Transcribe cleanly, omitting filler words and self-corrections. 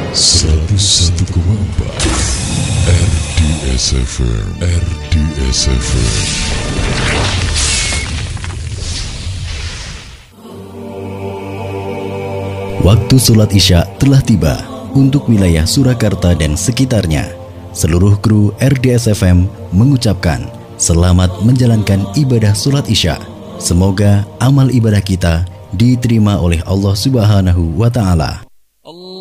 101,4 RDS FM. Waktu sholat Isya telah tiba untuk wilayah Surakarta dan sekitarnya. Seluruh kru RDS FM mengucapkan selamat menjalankan ibadah sholat Isya. Semoga amal ibadah kita diterima oleh Allah Subhanahu wa Ta'ala.